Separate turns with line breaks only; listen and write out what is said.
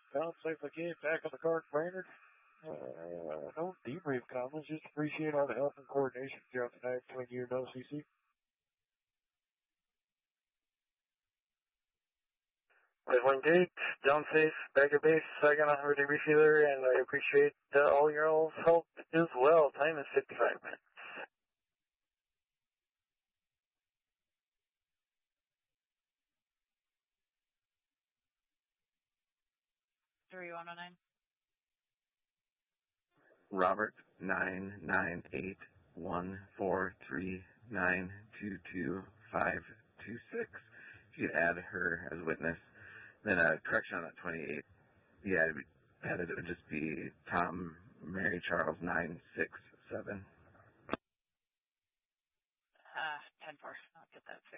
Found safely came back on the card, Brainerd. No debrief comments. Just appreciate all the help and coordination throughout the night between you and OCC.
Everyone Gate, down safe, back at base, second on her debriefer, and I appreciate all your all's help as well. Time is 55 minutes.
3109.
Robert 9981439222526. If you add her as witness, then a correction on that 28. Yeah, it would just be Tom Mary Charles 967.
10-4. I'll get that fixed.